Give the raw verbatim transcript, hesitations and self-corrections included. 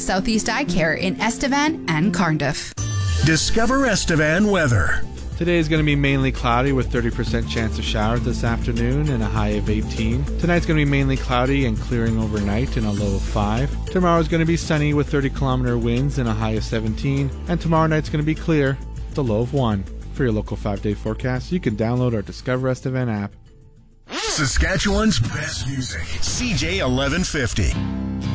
Southeast Eye Care in Estevan and Cardiff. Discover Estevan weather. Today is going to be mainly cloudy with thirty percent chance of showers this afternoon and a high of eighteen. Tonight's going to be mainly cloudy and clearing overnight and a low of five. Tomorrow is going to be sunny with thirty kilometer winds and a high of seventeen. And tomorrow night's going to be clear with a low of one. For your local five-day forecast, you can download our Discover Estevan app. Saskatchewan's best music. C J eleven fifty.